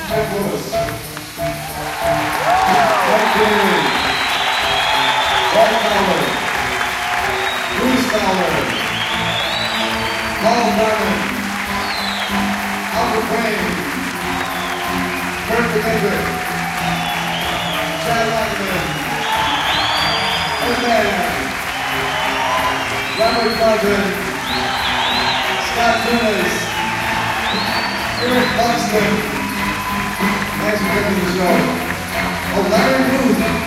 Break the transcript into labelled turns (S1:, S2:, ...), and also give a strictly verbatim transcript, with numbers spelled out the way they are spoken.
S1: Ted Lewis. Mike Deary. Paul Fowler. Bruce Fowler. Paul Garland. Albert Wayne. Kurt McKendrick. Chad Wagner. Ed Mann. Robert Carter. Scott Tunis. Eric Buxton. Thanks for coming to the show. Oh, Larry Booth.